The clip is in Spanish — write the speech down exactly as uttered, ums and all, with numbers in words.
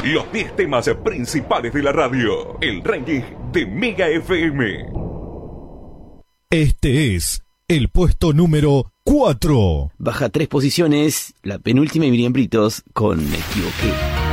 Los diez temas principales de la radio. El ranking de Mega F M. Este es el puesto número cuatro. Baja tres posiciones, la penúltima y Miriam Britos con Me Equivoqué.